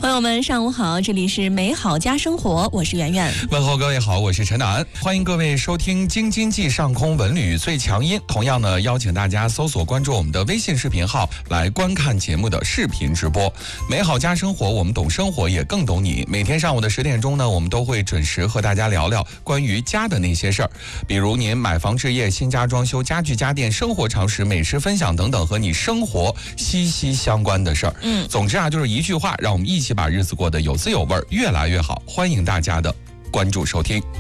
朋友们上午好，这里是美好家生活，我是圆圆。 问候各位好，我是陈楠，欢迎各位收听京津冀上空文旅最强音。同样呢，邀请大家搜索关注我们的微信视频号来观看节目的视频直播。美好家生活，我们懂生活，也更懂你。每天上午的10点钟呢，我们都会准时和大家聊聊关于家的那些事儿，比如您买房置业、新家装修、家具家电、生活常识、美食分享等等和你生活息息相关的事儿。总之啊，就是一句话，让我们一起把日子过得有滋有味，越来越好。欢迎大家的关注收听。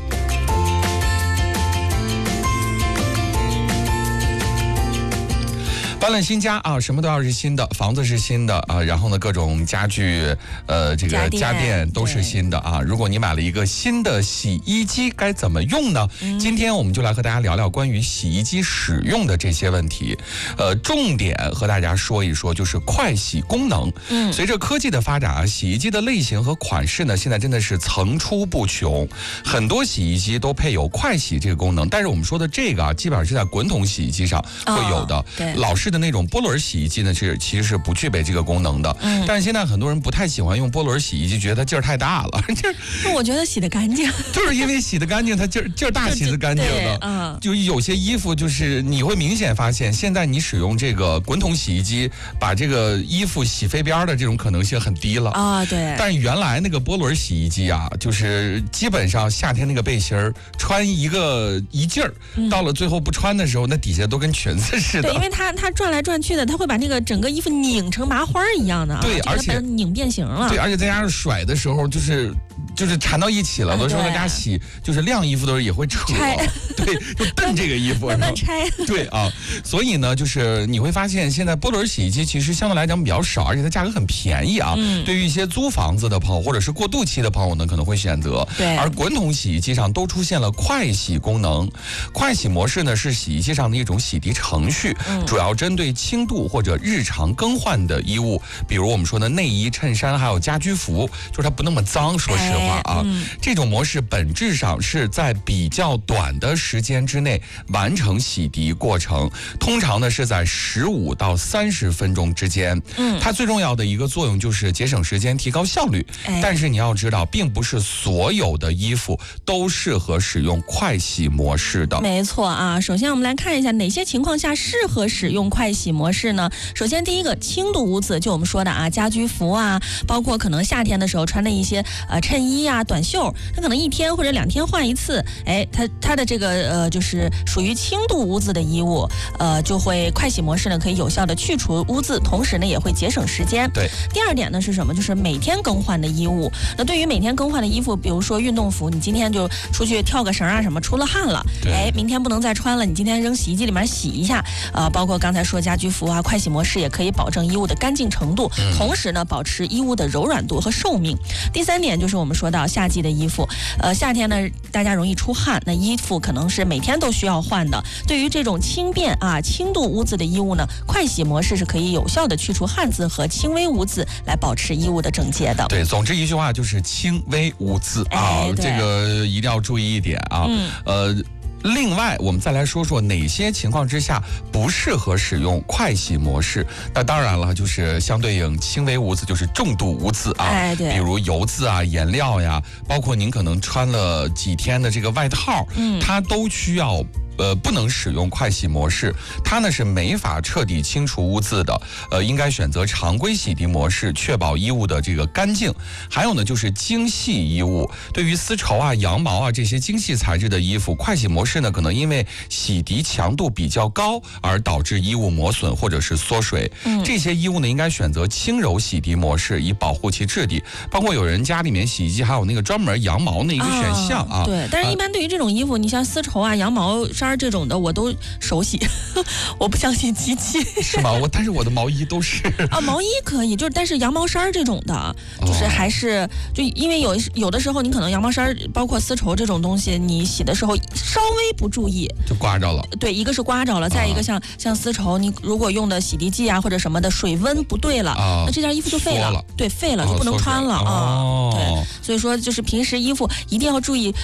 搬了新家啊，什么都要是新的，房子是新的啊，然后呢，各种家具，这个家电都是新的啊。如果你买了一个新的洗衣机，该怎么用呢？今天我们就来和大家聊聊关于洗衣机使用的这些问题。重点和大家说一说，就是快洗功能。随着科技的发展啊，洗衣机的类型和款式呢，现在真的是层出不穷。很多洗衣机都配有快洗这个功能，但是我们说的这个啊，基本上是在滚筒洗衣机上会有的。老式的那种波轮洗衣机呢，其实是不具备这个功能的。但是现在很多人不太喜欢用波轮洗衣机，觉得它劲儿太大了。 那我觉得洗得干净， 就是因为洗得干净，它劲儿大，洗得干净的。就有些衣服，就是你会明显发现，现在你使用这个滚筒洗衣机，把这个衣服洗飞边的这种可能性很低了啊。对。但是原来那个波轮洗衣机啊，就是基本上夏天那个背心儿穿一劲儿，到了最后不穿的时候，那底下都跟裙子似的。 对，因为它转来转去的，它会把那个整个衣服拧成麻花一样的。 对，而且拧变形了。 对，而且再加上甩的时候，就是缠到一起了。有的时候大家洗就是晾衣服的时候也会扯，对，就蹬这个衣服， 慢慢拆。 对啊，所以呢，就是你会发现现在波轮洗衣机其实相对来讲比较少，而且它价格很便宜啊。对于一些租房子的朋友或者是过渡期的朋友呢，可能会选择。 对。 而滚筒洗衣机上都出现了快洗功能。快洗模式呢是洗衣机上的一种洗涤程序，主要针对轻度或者日常更换的衣物，比如我们说的内衣、衬衫还有家居服，就是它不那么脏。说实话啊，这种模式本质上是在比较短的时间之内完成洗涤过程，通常呢是在15到30分钟之间。它最重要的一个作用就是节省时间、提高效率。但是你要知道，并不是所有的衣服都适合使用快洗模式的。 没错啊，首先我们来看一下哪些情况下适合使用快洗模式呢？首先第一个，轻度污渍，就我们说的啊，家居服啊，包括可能夏天的时候穿的一些衬衣啊、短袖，它可能1天或者2天换一次，它的这个就是属于轻度污渍的衣物，就会快洗模式呢可以有效的去除污渍，同时呢也会节省时间。 对。 第二点呢是什么？就是每天更换的衣物。那对于每天更换的衣服，比如说运动服，你今天就出去跳个绳啊什么，出了汗了，明天不能再穿了，你今天扔洗衣机里面洗一下。包括刚才说家居服啊，快洗模式也可以保证衣物的干净程度，同时呢保持衣物的柔软度和寿命。第三点就是我们说到夏季的衣服，夏天呢大家容易出汗，那衣服可能是每天都需要换的。对于这种轻便啊、轻度污渍的衣物呢，快洗模式是可以有效的去除汗渍和轻微污渍，来保持衣物的整洁的。 对，总之一句话就是轻微污渍啊，这个一定要注意一点啊。另外，我们再来说说哪些情况之下不适合使用快洗模式。那当然了，就是相对应轻微污渍，就是重度污渍啊，比如油渍啊、颜料呀，包括您可能穿了几天的这个外套，它都需要不能使用快洗模式，它呢是没法彻底清除污渍的。应该选择常规洗涤模式，确保衣物的这个干净。还有呢，就是精细衣物，对于丝绸啊、羊毛啊这些精细材质的衣服，快洗模式呢可能因为洗涤强度比较高而导致衣物磨损或者是缩水。这些衣物呢应该选择轻柔洗涤模式，以保护其质地。包括有人家里面洗衣机还有那个专门羊毛的一个选项啊。 对，但是一般对于这种衣服，你像丝绸啊、羊毛衫这种的，我都手洗，我不相信机器。 是吗？但是我的毛衣都是啊，毛衣可以，但是羊毛衫这种的，就是还是就因为有的时候你可能羊毛衫包括丝绸这种东西，你洗的时候稍微不注意就刮着了。 对，一个是刮着了，再一个像丝绸，你如果用的洗涤剂啊或者什么的水温不对了，那这件衣服就废了。对，废了就不能穿了啊。对，所以说就是平时衣服一定要注意